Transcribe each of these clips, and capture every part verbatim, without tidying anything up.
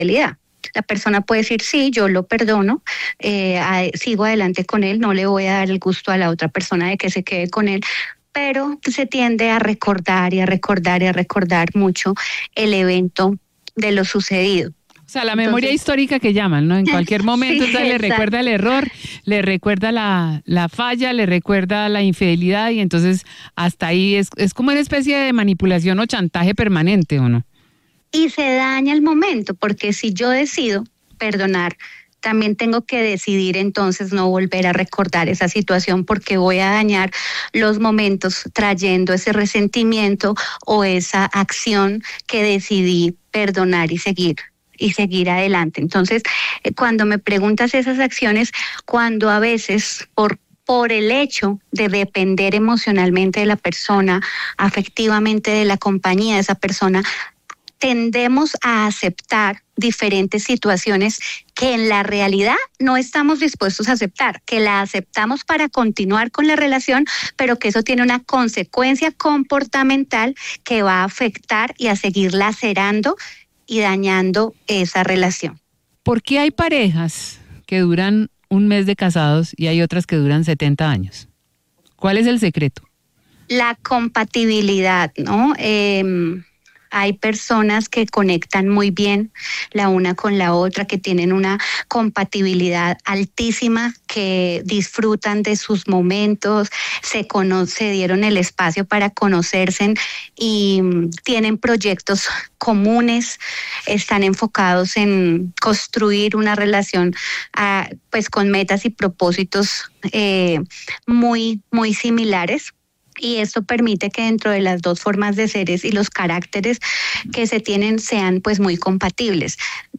infidelidad. La persona puede decir, sí, yo lo perdono, eh, a, sigo adelante con él, no le voy a dar el gusto a la otra persona de que se quede con él, pero se tiende a recordar y a recordar y a recordar mucho el evento de lo sucedido. O sea, la memoria Entonces, histórica que llaman, ¿no? En cualquier momento, sí, le recuerda el error, le recuerda la, la falla, le recuerda la infidelidad y entonces hasta ahí es, es como una especie de manipulación o chantaje permanente, ¿o no? Y se daña el momento, porque si yo decido perdonar, también tengo que decidir entonces no volver a recordar esa situación, porque voy a dañar los momentos trayendo ese resentimiento o esa acción que decidí perdonar y seguir y seguir adelante. Entonces, cuando me preguntas esas acciones, cuando a veces por por el hecho de depender emocionalmente de la persona, afectivamente de la compañía de esa persona, tendemos a aceptar diferentes situaciones que en la realidad no estamos dispuestos a aceptar, que la aceptamos para continuar con la relación, pero que eso tiene una consecuencia comportamental que va a afectar y a seguir lacerando y dañando esa relación. ¿Por qué hay parejas que duran un mes de casados y hay otras que duran setenta años? ¿Cuál es el secreto? La compatibilidad, ¿no? Eh, Hay personas que conectan muy bien la una con la otra, que tienen una compatibilidad altísima, que disfrutan de sus momentos, se conoce, se dieron el espacio para conocerse y tienen proyectos comunes, están enfocados en construir una relación uh, pues con metas y propósitos eh, muy, muy similares. Y esto permite que dentro de las dos formas de seres y los caracteres que se tienen sean pues muy compatibles.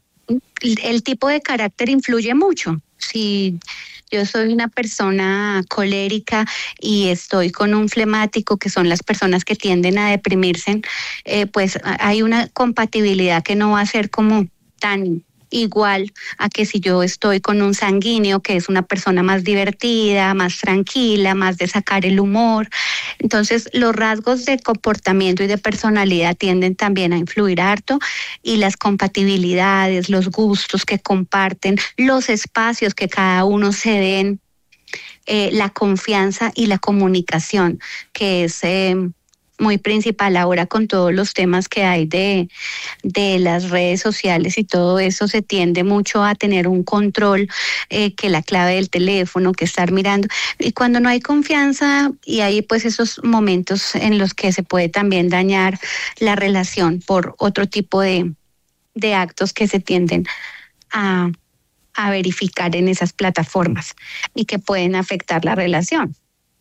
El tipo de carácter influye mucho. Si yo soy una persona colérica y estoy con un flemático, que son las personas que tienden a deprimirse, eh, pues hay una compatibilidad que no va a ser como tan igual a que si yo estoy con un sanguíneo, que es una persona más divertida, más tranquila, más de sacar el humor. Entonces, los rasgos de comportamiento y de personalidad tienden también a influir harto, y las compatibilidades, los gustos que comparten, los espacios que cada uno se den, eh, la confianza y la comunicación, que es Eh, muy principal ahora con todos los temas que hay de, de las redes sociales y todo eso. Se tiende mucho a tener un control, eh, que la clave del teléfono, que estar mirando, y cuando no hay confianza y hay pues esos momentos en los que se puede también dañar la relación por otro tipo de, de actos que se tienden a, a verificar en esas plataformas y que pueden afectar la relación.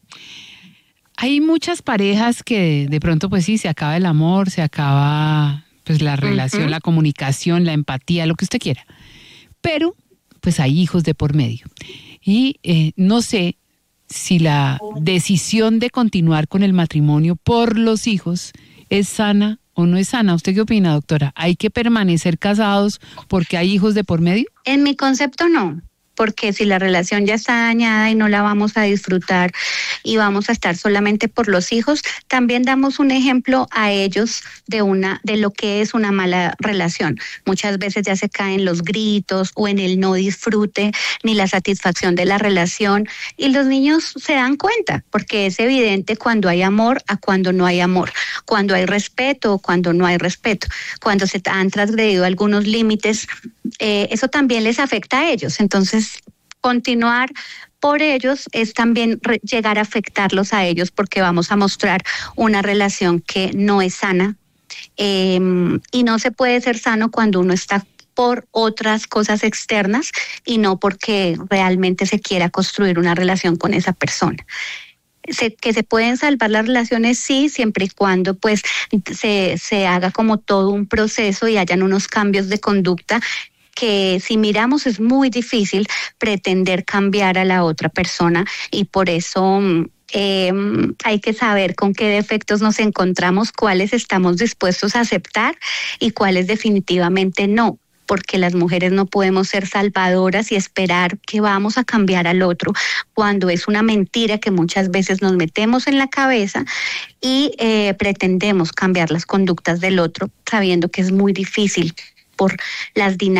Hay muchas parejas que de pronto pues sí, se acaba el amor, se acaba pues la relación, uh-huh. la comunicación, la empatía, lo que usted quiera. Pero pues hay hijos de por medio. Y eh, no sé si la decisión de continuar con el matrimonio por los hijos es sana o no es sana. ¿Usted qué opina, doctora? ¿Hay que permanecer casados porque hay hijos de por medio? En mi concepto no. Porque si la relación ya está dañada y no la vamos a disfrutar y vamos a estar solamente por los hijos, también damos un ejemplo a ellos de una de lo que es una mala relación. Muchas veces ya se caen los gritos o en el no disfrute ni la satisfacción de la relación, y los niños se dan cuenta, porque es evidente cuando hay amor a cuando no hay amor, cuando hay respeto o cuando no hay respeto, cuando se han transgredido algunos límites, eh, eso también les afecta a ellos. Entonces, continuar por ellos es también re- llegar a afectarlos a ellos, porque vamos a mostrar una relación que no es sana, eh, y no se puede ser sano cuando uno está por otras cosas externas y no porque realmente se quiera construir una relación con esa persona. Se, que se pueden salvar las relaciones, sí, siempre y cuando pues se, se haga como todo un proceso y hayan unos cambios de conducta, que si miramos es muy difícil pretender cambiar a la otra persona, y por eso eh, hay que saber con qué defectos nos encontramos, cuáles estamos dispuestos a aceptar y cuáles definitivamente no, porque las mujeres no podemos ser salvadoras y esperar que vamos a cambiar al otro, cuando es una mentira que muchas veces nos metemos en la cabeza y eh, pretendemos cambiar las conductas del otro, sabiendo que es muy difícil por las dinámicas